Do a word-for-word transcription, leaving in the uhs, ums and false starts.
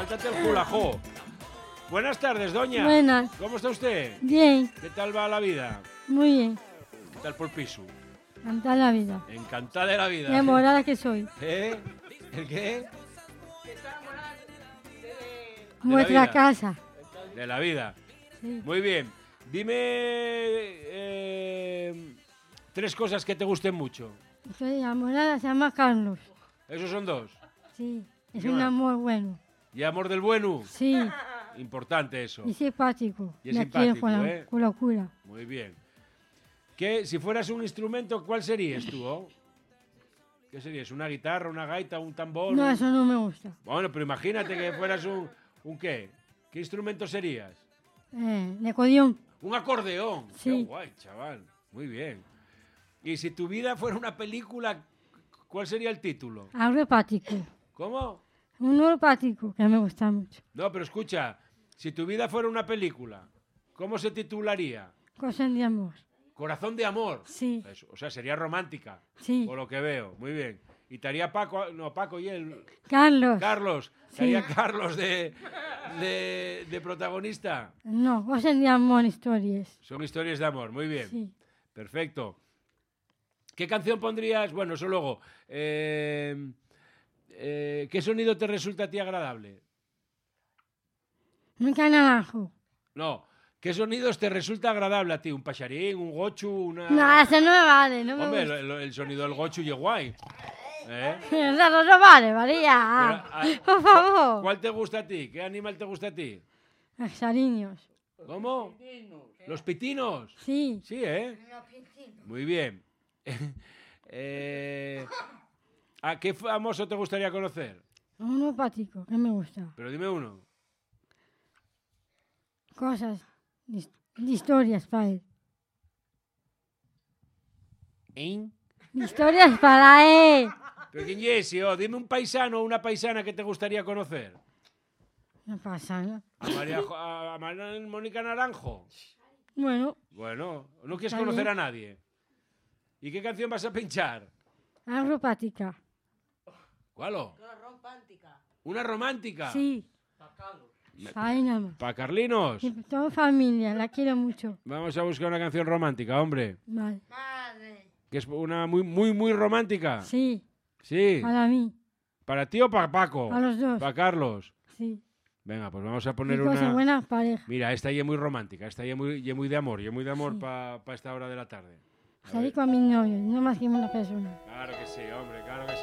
Sáltate el julajó. Buenas tardes, doña. Buenas. ¿Cómo está usted? Bien. ¿Qué tal va la vida? Muy bien. ¿Qué tal por piso? Encantada la vida. Encantada de la vida. Enamorada que soy. ¿Eh? ¿El qué? Nuestra vida. casa. De la vida. Sí. Muy bien. Dime eh, tres cosas que te gusten mucho. Estoy enamorada, se llama Carlos. Esos son dos. Sí. Es ¿Qué un más? amor bueno. ¿Y amor del bueno? Sí. Importante eso. Y simpático. Y es Me quiere simpático, con la, ¿eh? con locura. Muy bien. ¿Qué, si fueras un instrumento, cuál serías tú? Oh? ¿Qué serías? ¿Una guitarra, una gaita, un tambor? No, un- eso no me gusta. Bueno, pero imagínate que fueras un... ¿Un qué? ¿Qué instrumento serías? Eh, de codión. Un acordeón. Sí. Qué guay, chaval. Muy bien. Y si tu vida fuera una película, ¿cuál sería el título? Algo hepático. ¿Cómo? Un hepático que me gusta mucho. No, pero escucha, si tu vida fuera una película, ¿cómo se titularía? Cosas de amor. Corazón de amor. Sí. Eso, o sea, sería romántica. Sí. Por lo que veo. Muy bien. Y estaría Paco, no, Paco y él. Carlos. Carlos. Sí. Estaría Carlos de, de, de protagonista. No, cosas de amor, historias. Son historias de amor. Muy bien. Sí. Perfecto. ¿Qué canción pondrías? Bueno, eso luego. Eh, eh, ¿Qué sonido te resulta a ti agradable? Un naranjo. No. ¿Qué sonidos te resulta agradable a ti? ¿Un pacharín, un gochu, una...? No, eso no me vale, no me Hombre, gusta. el, el sonido del gochu y guay. ¿Eh? Eso no vale, María. Pero, ah, Por favor. ¿Cuál te gusta a ti? ¿Qué animal te gusta a ti? Los cariños. ¿Cómo? Los pitinos. Sí. Sí, ¿eh? Muy bien. eh, ¿A qué famoso te gustaría conocer? Un hepático, que me gusta. Pero dime uno. Cosas, de, de historias para él. ¿Eh? De historias para él. ¿Pero quién es? Oh, dime un paisano o una paisana que te gustaría conocer. No pasa, ¿no? ¿A María Jo- a María Mónica Naranjo? Bueno, Bueno, no quieres Está conocer bien. a nadie. ¿Y qué canción vas a pinchar? algo hepática. ¿Cuál? oh? ¿Una romántica? Sí. Ahí nada más. ¿Para Carlinos? Y toda familia, la quiero mucho. Vamos a buscar una canción romántica, hombre. Vale. Que es una muy, muy, muy romántica. Sí, Sí. para mí, ¿Para ti o para Paco? a los dos. ¿Para Carlos? Sí. Venga, pues vamos a Y poner cosas una... buenas, pareja. Mira, esta ya es muy romántica, esta ya es muy, ya es muy de amor, ya es muy de amor Sí. para esta hora de la tarde. A Salí ver. con mi novio, no más que una persona. Claro que sí, hombre, claro que sí.